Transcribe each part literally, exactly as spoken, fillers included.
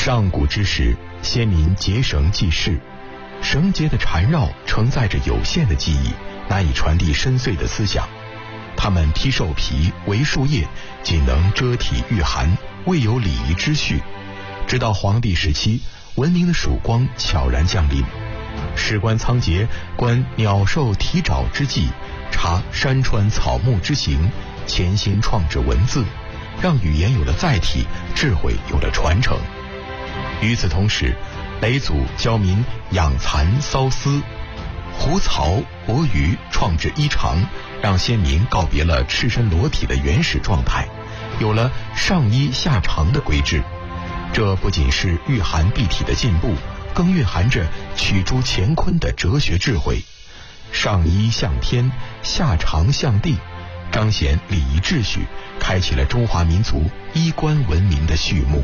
上古之时，先民结绳记事，绳结的缠绕承载着有限的记忆，难以传递深邃的思想。他们剔兽皮，围树叶，仅能遮体御寒，未有礼仪之序。直到黄帝时期，文明的曙光悄然降临。史官仓颉观鸟兽体爪之际，察山川草木之形，潜心创制文字，让语言有了载体，智慧有了传承。与此同时，嫘祖教民养蚕缫丝，胡曹伯鱼创制衣裳，让先民告别了赤身裸体的原始状态，有了上衣下裳的规制。这不仅是御寒蔽体的进步，更蕴含着取诸乾坤的哲学智慧。上衣向天，下裳向地，彰显礼仪秩序，开启了中华民族衣冠文明的序幕。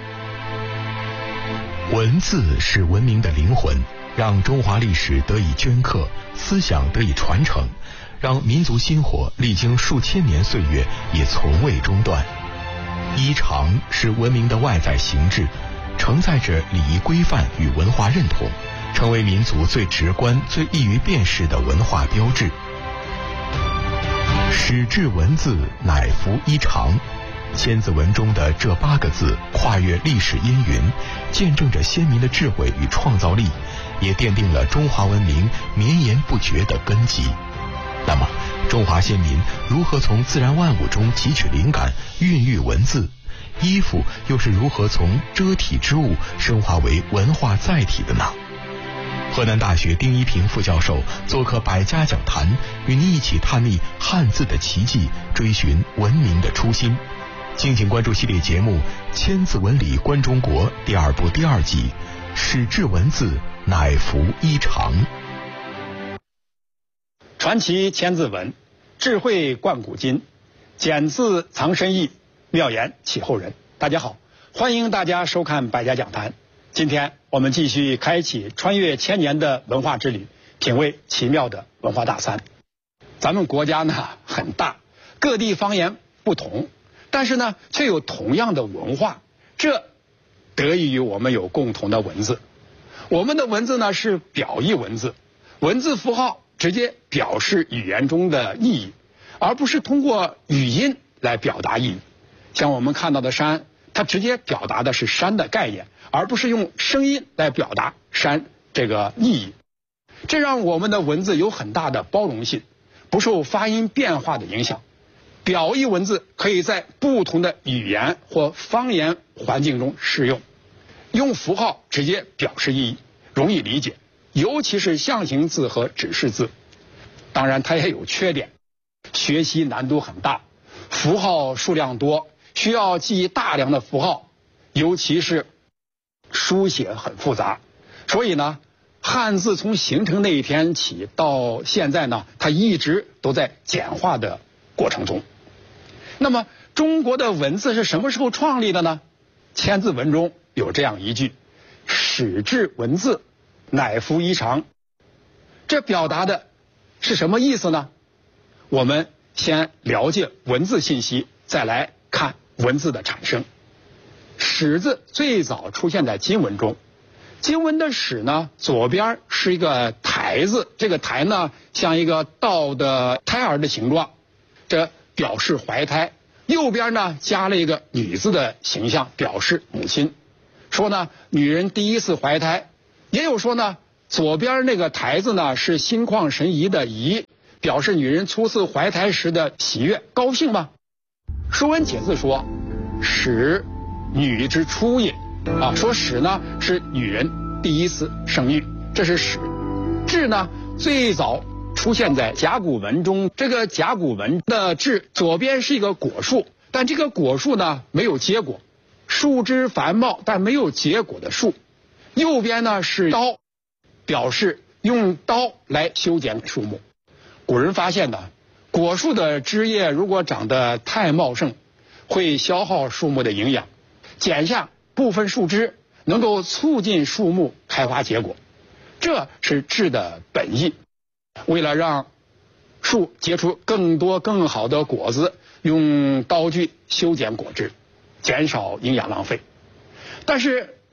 文字是文明的灵魂，让中华历史得以镌刻，思想得以传承，让民族薪火历经数千年岁月也从未中断。衣裳是文明的外在形制，承载着礼仪规范与文化认同，成为民族最直观、最易于辨识的文化标志。始制文字，乃服衣裳。千字文中的这八个字跨越历史阴云，见证着先民的智慧与创造力，也奠定了中华文明绵延不绝的根基。那么，中华先民如何从自然万物中汲取灵感，孕育文字？衣服又是如何从遮体之物升华为文化载体的呢？河南大学丁一平副教授做客百家讲坛，与您一起探秘汉字的奇迹，追寻文明的初心。敬请关注系列节目《千字文理观中国》第二部第二集，始制文字，乃服衣裳。 传奇千字文，智慧贯古今，简字藏深意，妙言启后人。大家好，欢迎大家收看百家讲坛。今天我们继续开启穿越千年的文化之旅，品味奇妙的文化大餐。咱们国家呢很大，各地方言不同，但是呢却有同样的文化，这得益于我们有共同的文字。我们的文字呢是表意文字，文字符号直接表示语言中的意义，而不是通过语音来表达意义。像我们看到的山，它直接表达的是山的概念，而不是用声音来表达山这个意义。这让我们的文字有很大的包容性，不受发音变化的影响。表意文字可以在不同的语言或方言环境中适用，用符号直接表示意义，容易理解，尤其是象形字和指示字。当然它也有缺点，学习难度很大，符号数量多，需要记忆大量的符号，尤其是书写很复杂。所以呢，汉字从形成那一天起到现在呢，它一直都在简化的过程中。那么中国的文字是什么时候创立的呢？千字文中有这样一句：始制文字，乃服衣裳。这表达的是什么意思呢？我们先了解文字信息，再来看文字的产生。始字最早出现在金文中，金文的始呢，左边是一个台字，这个台呢像一个倒的胎儿的形状，这表示怀胎。右边呢加了一个女字的形象，表示母亲。说呢女人第一次怀胎，也有说呢左边那个台字呢是心旷神怡的怡，表示女人初次怀胎时的喜悦高兴吗？说文解字说始，女之初也啊，说始呢是女人第一次生育，这是始。制呢最早出现在甲骨文中，这个甲骨文的制左边是一个果树，但这个果树呢没有结果，树枝繁茂但没有结果的树。右边呢是刀，表示用刀来修剪树木。古人发现呢，果树的枝叶如果长得太茂盛，会消耗树木的营养，剪下部分树枝能够促进树木开花结果，这是制的本意。为了让树结出更多更好的果子，用刀具修剪果枝，减少营养浪费。但是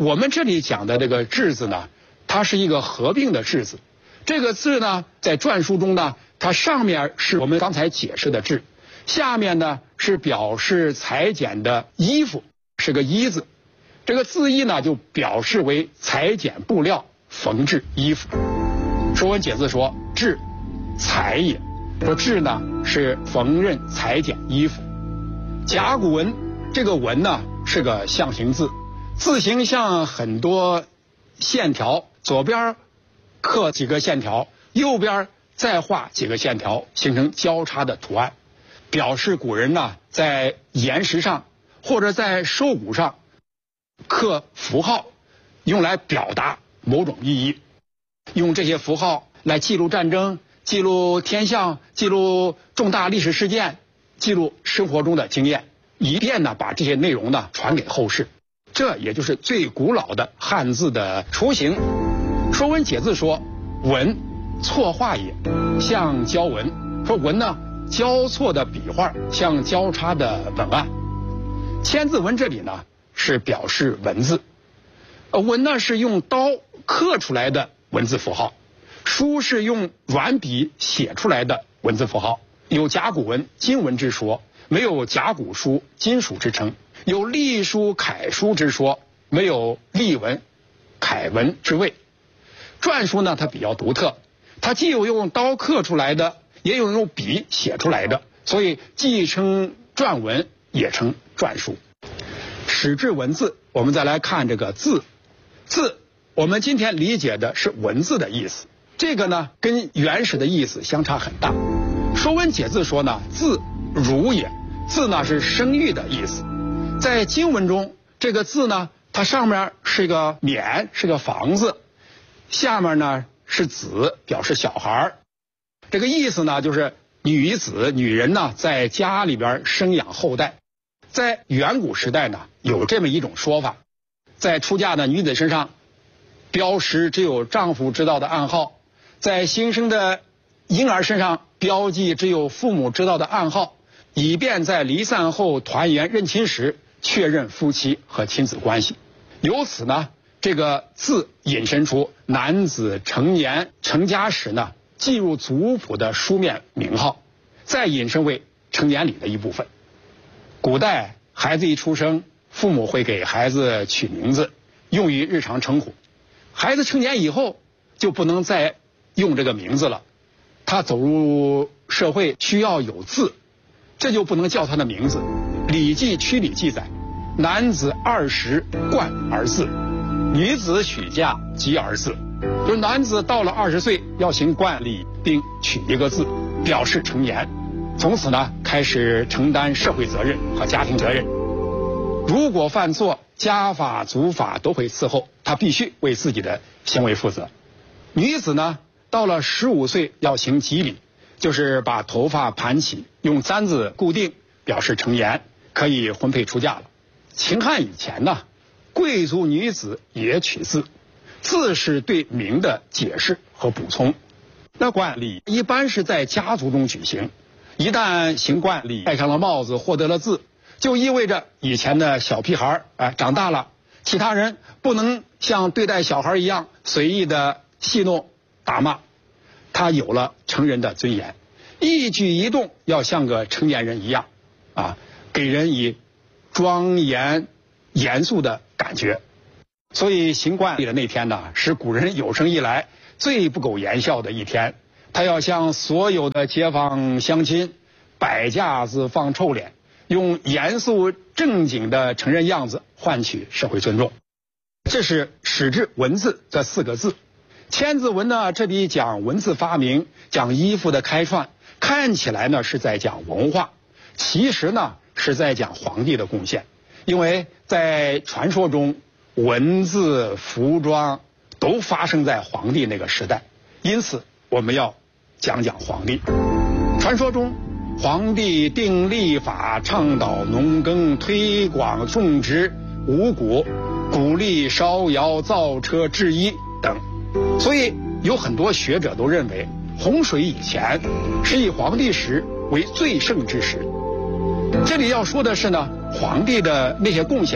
我们这里讲的这个治字呢，它是一个合并的治字。这个字呢，在篆书中呢，它上面是我们刚才解释的治，下面呢是表示裁剪的衣服，是个衣字。这个字义呢，就表示为裁剪布料，缝制衣服。《说文解字》说：“治，裁也。”说治呢是缝纫裁剪衣服。甲骨文这个文呢是个象形字，字形像很多线条，左边刻几个线条，右边再画几个线条，形成交叉的图案，表示古人呢在岩石上或者在兽骨上刻符号，用来表达某种意义。用这些符号来记录战争，记录天象，记录重大历史事件，记录生活中的经验，以便呢把这些内容呢传给后世。这也就是最古老的汉字的雏形。《说文解字》说：“文，错画也，像交文。”说文呢，交错的笔画，像交叉的文案。千字文这里呢是表示文字，呃，文呢是用刀刻出来的文字符号，书是用软笔写出来的文字符号。有甲骨文、金文之说，没有甲骨书、金属之称；有隶书、楷书之说，没有隶文、楷文之谓。篆书呢，它比较独特，它既有用刀刻出来的，也有用笔写出来的，所以既称篆文，也称篆书。史志文字，我们再来看这个字。字，我们今天理解的是文字的意思，这个呢跟原始的意思相差很大。说文解字说呢，字如也，字呢是生育的意思。在经文中，这个字呢，它上面是个冕，是个房子，下面呢是子，表示小孩。这个意思呢，就是女子、女人呢在家里边生养后代。在远古时代呢，有这么一种说法，在出嫁的女子身上标识只有丈夫知道的暗号，在新生的婴儿身上标记只有父母知道的暗号，以便在离散后团圆认亲时确认夫妻和亲子关系。由此呢，这个字引申出男子成年成家时呢记入族谱的书面名号，再引申为成年礼的一部分。古代孩子一出生，父母会给孩子取名字，用于日常称呼。孩子成年以后就不能再用这个名字了，他走入社会需要有字，这就不能叫他的名字。《礼记·曲礼》记载：男子二十冠而字，女子许嫁即而字。就是男子到了二十岁要行冠礼，并取一个字，表示成年。从此呢，开始承担社会责任和家庭责任。如果犯错，家法、族法都会伺候，他必须为自己的行为负责。女子呢，到了十五岁要行及礼，就是把头发盘起，用簪子固定，表示成年，可以婚配出嫁了。秦汉以前呢，贵族女子也取字，字是对名的解释和补充。那冠礼一般是在家族中举行，一旦行冠礼，戴上了帽子，获得了字，就意味着以前的小屁孩哎长大了，其他人不能像对待小孩一样随意的戏弄打骂，他有了成人的尊严，一举一动要像个成年人一样啊，给人以庄严严肃的感觉。所以行冠礼的那天呢，是古人有生以来最不苟言笑的一天。他要向所有的街坊乡亲摆架子放臭脸，用严肃正经的成人样子换取社会尊重。这是史志文字这四个字。千字文呢，这里讲文字发明，讲衣服的开创，看起来呢是在讲文化，其实呢是在讲皇帝的贡献。因为在传说中，文字、服装都发生在皇帝那个时代，因此我们要讲讲皇帝。传说中，皇帝定历法，倡导农耕，推广种植五谷，鼓励烧窑、造车、制衣等。所以有很多学者都认为，洪水以前是以皇帝时为最盛之时。这里要说的是呢，皇帝的那些贡献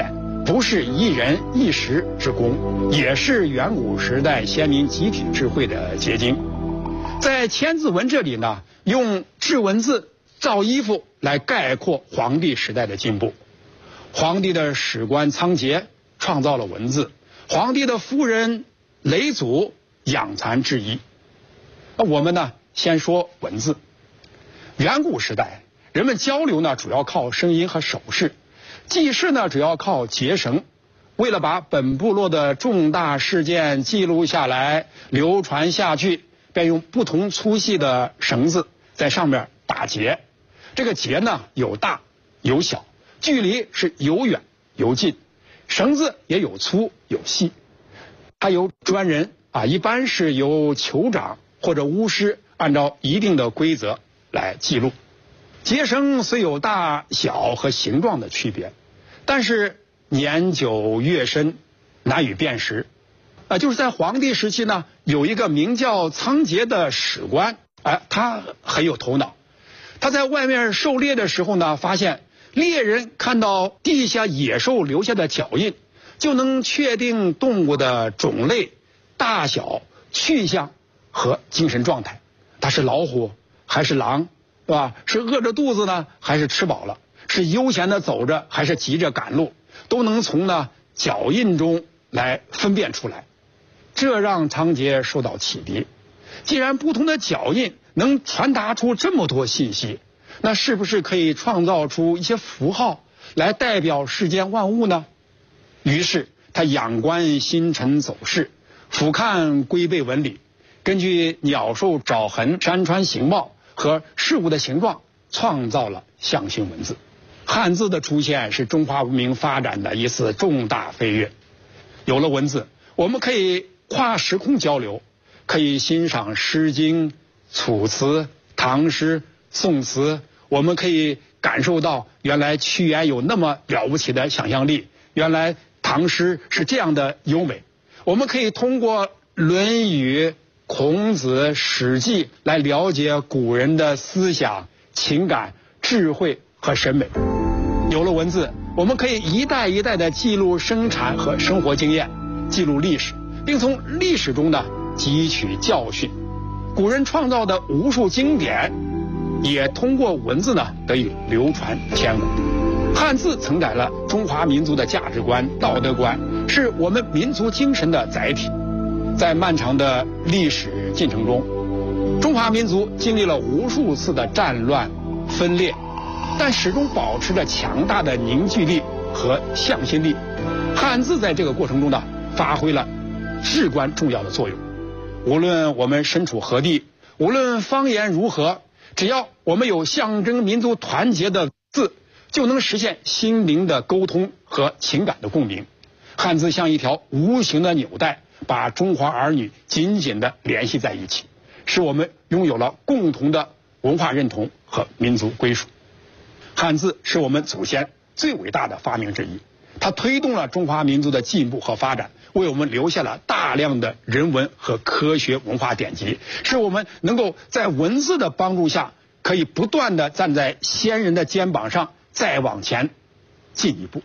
不是一人一时之功，也是远古时代先民集体智慧的结晶。在千字文这里呢，用制文字、造衣服来概括黄帝时代的进步。皇帝的史官仓颉创造了文字，皇帝的夫人嫘祖养蚕制衣。那我们呢，先说文字。远古时代，人们交流呢主要靠声音和手势，记事呢主要靠结绳。为了把本部落的重大事件记录下来、流传下去，便用不同粗细的绳子在上面打结。这个结呢有大有小，距离是有远有近，绳子也有粗有细。它由专人啊，一般是由酋长或者巫师按照一定的规则来记录。结绳虽有大小和形状的区别，但是年久月深，难以辨识。啊，就是在黄帝时期呢，有一个名叫仓颉的史官，哎，他很有头脑。他在外面狩猎的时候呢，发现猎人看到地下野兽留下的脚印，就能确定动物的种类、大小、去向和精神状态。它是老虎还是狼，对吧？是饿着肚子呢，还是吃饱了？是悠闲的走着，还是急着赶路？都能从呢脚印中来分辨出来。这让仓颉受到启迪。既然不同的脚印能传达出这么多信息，那是不是可以创造出一些符号来代表世间万物呢？于是他仰观星辰走势，俯瞰龟背纹理，根据鸟兽爪痕、山川形貌和事物的形状，创造了象形文字。汉字的出现是中华文明发展的一次重大飞跃。有了文字，我们可以跨时空交流，可以欣赏《诗经》、楚辞、唐诗、宋词，我们可以感受到原来屈原有那么了不起的想象力，原来唐诗是这样的优美。我们可以通过《论语》、孔子、史记来了解古人的思想、情感、智慧和审美。有了文字，我们可以一代一代的记录生产和生活经验，记录历史，并从历史中呢汲取教训。古人创造的无数经典，也通过文字呢得以流传千古。汉字承载了中华民族的价值观、道德观，是我们民族精神的载体。在漫长的历史进程中，中华民族经历了无数次的战乱、分裂，但始终保持着强大的凝聚力和向心力。汉字在这个过程中呢，发挥了至关重要的作用。无论我们身处何地，无论方言如何，只要我们有象征民族团结的字，就能实现心灵的沟通和情感的共鸣。汉字像一条无形的纽带，把中华儿女紧紧地联系在一起，使我们拥有了共同的文化认同和民族归属。汉字是我们祖先最伟大的发明之一，它推动了中华民族的进步和发展，为我们留下了大量的人文和科学文化典籍，使我们能够在文字的帮助下，可以不断地站在先人的肩膀上，再往前进一步。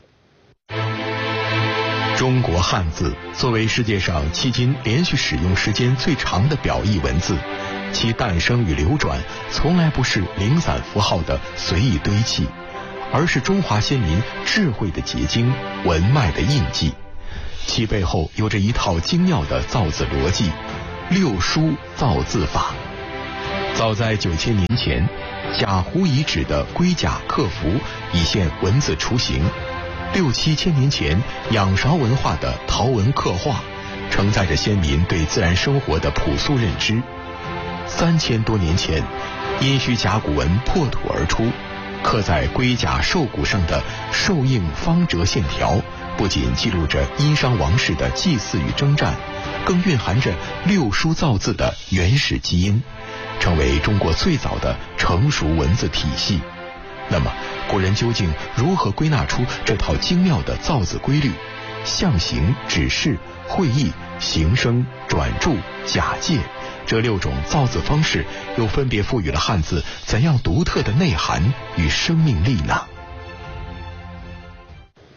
中国汉字作为世界上迄今连续使用时间最长的表意文字，其诞生与流转从来不是零散符号的随意堆砌，而是中华先民智慧的结晶、文脉的印记。其背后有着一套精妙的造字逻辑——六书造字法。早在九千年前，贾湖遗址的龟甲刻符已现文字雏形。六七千年前，仰韶文化的陶文刻画，承载着先民对自然生活的朴素认知。三千多年前，殷墟甲骨文破土而出，刻在龟甲兽骨上的兽印方折线条，不仅记录着殷商王室的祭祀与征战，更蕴含着六书造字的原始基因，成为中国最早的成熟文字体系。那么古人究竟如何归纳出这套精妙的造字规律？象形、指示、会意、形声、转注、假借，这六种造字方式又分别赋予了汉字怎样独特的内涵与生命力呢？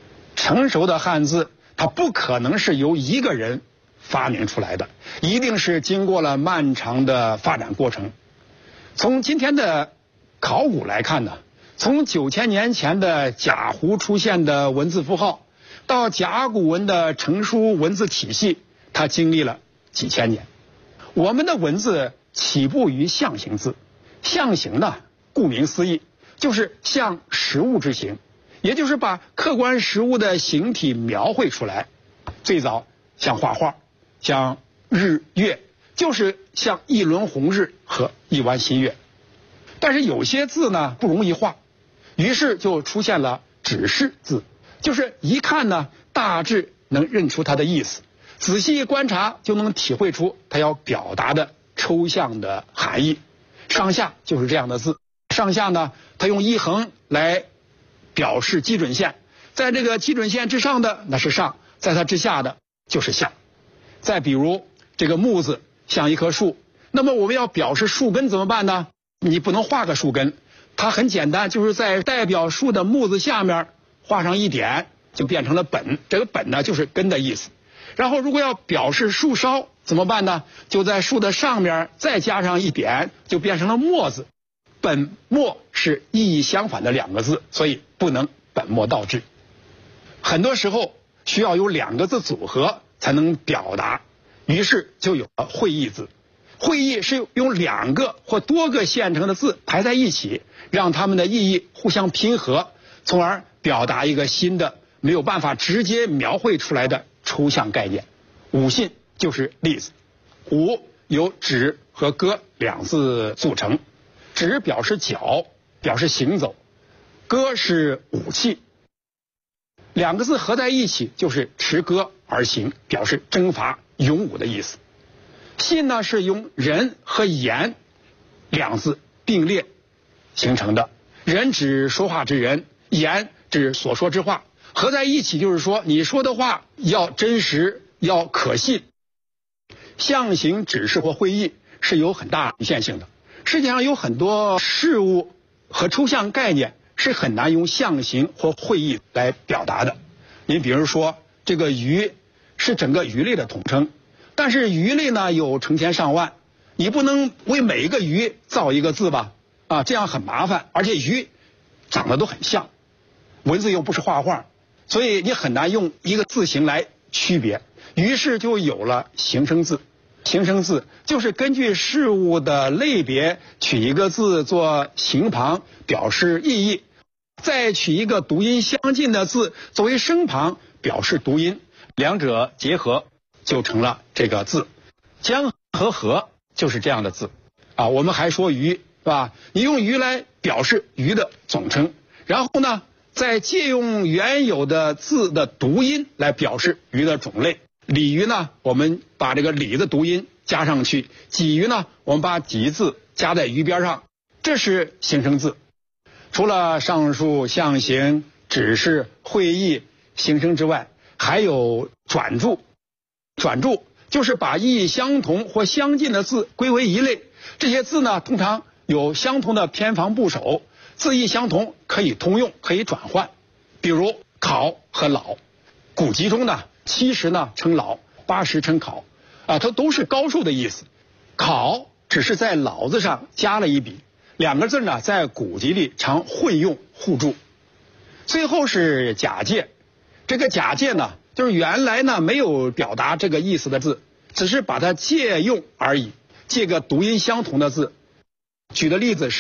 成熟的汉字它不可能是由一个人发明出来的，一定是经过了漫长的发展过程。从今天的考古来看呢，从九千年前的甲胡出现的文字符号，到甲骨文的成书文字体系，它经历了几千年。我们的文字起步于象形字，象形呢，顾名思义，就是像实物之形，也就是把客观实物的形体描绘出来。最早像画画，像日月，就是像一轮红日和一弯新月。但是有些字呢不容易画，于是就出现了指示字，就是一看呢大致能认出它的意思，仔细观察就能体会出它要表达的抽象的含义。上下就是这样的字，上下呢它用一横来表示基准线，在这个基准线之上的那是上，在它之下的就是下。再比如这个木字像一棵树，那么我们要表示树根怎么办呢？你不能画个树根，它很简单，就是在代表树的木字下面画上一点，就变成了本，这个本呢就是根的意思。然后如果要表示树梢怎么办呢？就在树的上面再加上一点，就变成了末字。本末是意义相反的两个字，所以不能本末倒置。很多时候需要有两个字组合才能表达，于是就有了会意字。会意是用两个或多个现成的字排在一起，让它们的意义互相拼合，从而表达一个新的没有办法直接描绘出来的抽象概念。五信就是例子。五由指和戈两字组成，指表示脚，表示行走，戈是武器，两个字合在一起就是持戈而行，表示征伐勇武的意思。信呢是用人和言两字并列形成的，人指说话之人，言指所说之话，合在一起就是说你说的话要真实，要可信。象形指示或会意是有很大局限性的，世界上有很多事物和抽象概念是很难用象形或会意来表达的。您比如说这个鱼是整个鱼类的统称，但是鱼类呢有成千上万，你不能为每一个鱼造一个字吧？啊，这样很麻烦，而且鱼长得都很像，文字又不是画画，所以你很难用一个字形来区别。于是就有了形声字。形声字就是根据事物的类别取一个字做形旁表示意义，再取一个读音相近的字作为声旁表示读音，两者结合就成了这个字。江和河就是这样的字啊。我们还说鱼是吧？你用鱼来表示鱼的总称，然后呢再借用原有的字的读音来表示鱼的种类。鲤鱼呢我们把这个鲤的读音加上去，鲫鱼呢我们把鲫字加在鱼边上，这是形声字。除了上述象形、指示、会意、形声之外，还有转注。转注就是把意义相同或相近的字归为一类，这些字呢通常有相同的偏旁部首，字义相同，可以通用，可以转换。比如考和老，古籍中呢七十呢称老，八十称考啊，它都是高数的意思。考只是在老字上加了一笔，两个字呢在古籍里常混用互助。最后是假借，这个假借呢就是原来呢没有表达这个意思的字，只是把它借用而已，借个读音相同的字。举的例子是